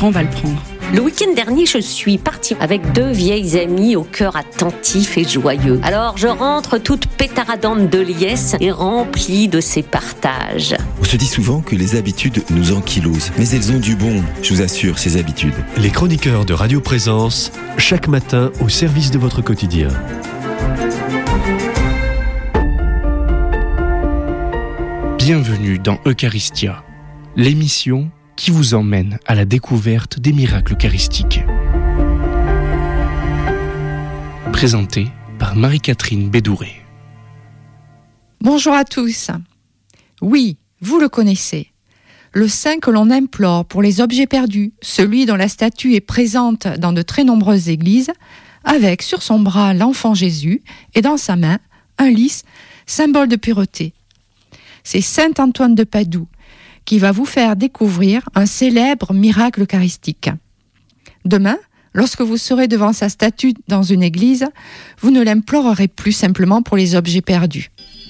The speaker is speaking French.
quand on va le prendre. Le week-end dernier, je suis partie avec 2 vieilles amies au cœur attentif et joyeux. Alors je rentre toute pétaradante de liesse et remplie de ces partages. On se dit souvent que les habitudes nous ankylosent, mais elles ont du bon, je vous assure, ces habitudes. Les chroniqueurs de Radio Présence, chaque matin au service de votre quotidien. Bienvenue dans Eucharistia, l'émission qui vous emmène à la découverte des miracles eucharistiques. Présentée par Marie-Catherine Bédouré. Bonjour à tous. Oui, vous le connaissez. Le saint que l'on implore pour les objets perdus, celui dont la statue est présente dans de très nombreuses églises, avec sur son bras l'enfant Jésus et dans sa main un lys, symbole de pureté. C'est saint Antoine de Padoue qui va vous faire découvrir un célèbre miracle eucharistique. Demain, lorsque vous serez devant sa statue dans une église, vous ne l'implorerez plus simplement pour les objets perdus.